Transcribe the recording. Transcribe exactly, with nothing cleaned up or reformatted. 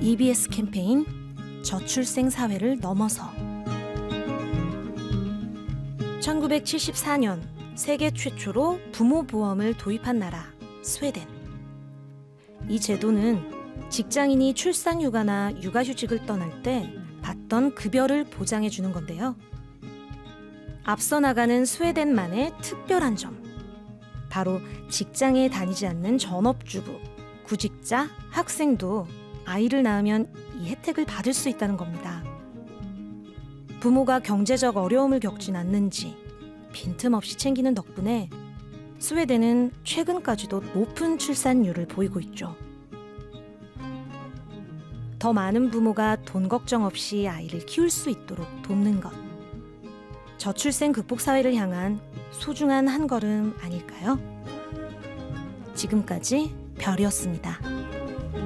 이비에스 캠페인 저출생 사회를 넘어서. 천구백칠십사 년 세계 최초로 부모 보험을 도입한 나라 스웨덴. 이 제도는 직장인이 출산휴가나 육아휴직을 떠날 때 받던 급여를 보장해 주는 건데요. 앞서 나가는 스웨덴만의 특별한 점, 바로 직장에 다니지 않는 전업주부, 구직자, 학생도 아이를 낳으면 이 혜택을 받을 수 있다는 겁니다. 부모가 경제적 어려움을 겪진 않는지 빈틈없이 챙기는 덕분에 스웨덴은 최근까지도 높은 출산율을 보이고 있죠. 더 많은 부모가 돈 걱정 없이 아이를 키울 수 있도록 돕는 것. 저출생 극복 사회를 향한 소중한 한 걸음 아닐까요? 지금까지 별이었습니다.